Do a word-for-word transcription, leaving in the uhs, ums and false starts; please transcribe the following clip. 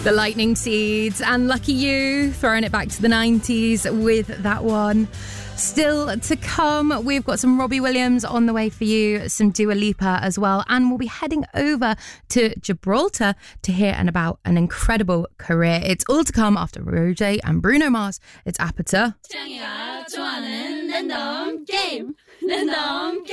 The Lightning Seeds and Lucky You, throwing it back to the nineties with that one. Still to come, we've got some Robbie Williams on the way for you, some Dua Lipa as well, and we'll be heading over to Gibraltar to hear and about an incredible career. It's all to come after Roger and Bruno Mars. It's Aperture. 창이가 좋아하는 랜덤 게임, 랜덤 게임.